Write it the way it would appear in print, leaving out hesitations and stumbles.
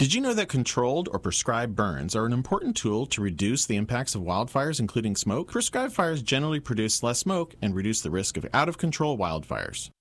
Did you know that controlled or prescribed burns are an important tool to reduce the impacts of wildfires, including smoke? Prescribed fires generally produce less smoke and reduce the risk of out-of-control wildfires.